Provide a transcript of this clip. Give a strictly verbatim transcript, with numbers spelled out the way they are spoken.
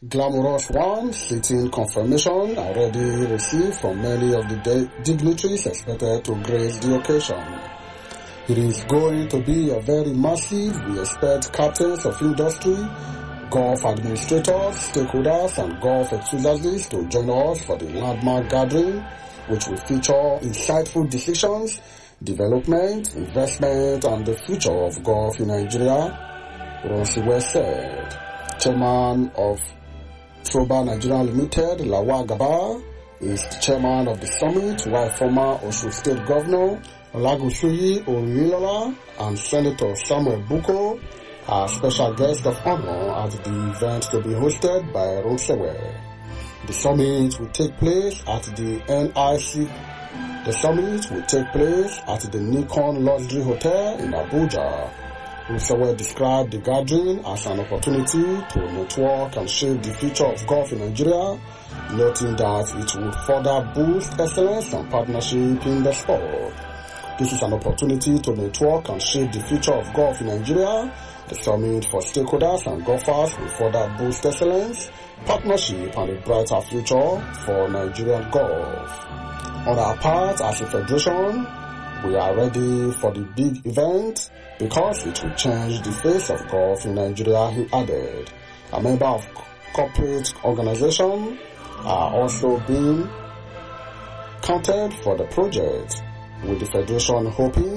Glamorous one, sitting confirmation already received from many of the dignitaries expected to grace the occasion. It is going to be a very massive. We expect captains of industry, golf administrators, stakeholders, and golf enthusiasts to join us for the landmark gathering, which will feature insightful decisions, development, investment, and the future of golf in Nigeria, Ronsiwe said. Chairman of Troba Nigeria Limited, Lawal Garba, is the chairman of the summit, while former Osun State Governor Olagunsoyi Oyinlola and Senator Samuel Buko are special guests of honor at the event to be hosted by Ronsiwe. The summit will take place at the N I C. The summit will take place at the Nikon Luxury Hotel in Abuja. Ronsiwe described the gathering as an opportunity to network and shape the future of golf in Nigeria, noting that it will further boost excellence and partnership in the sport. This is an opportunity to network and shape the future of golf in Nigeria. The summit for stakeholders and golfers will further boost excellence, partnership, and a brighter future for Nigerian golf. On our part, as a federation, we are ready for the big event because it will change the face of golf in Nigeria, he added. A member of corporate organization are also being counted for the project, with the federation hoping